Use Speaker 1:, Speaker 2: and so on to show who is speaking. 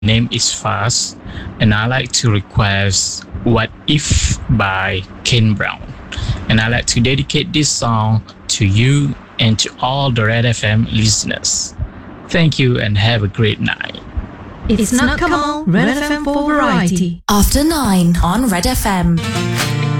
Speaker 1: name is Fast, and I like to request What If by Ken Brown. And I like to dedicate this song to you and to all the Red FM listeners. Thank you and have a great night.
Speaker 2: It's not Kamal, Red FM for variety.
Speaker 3: After 9 on Red FM.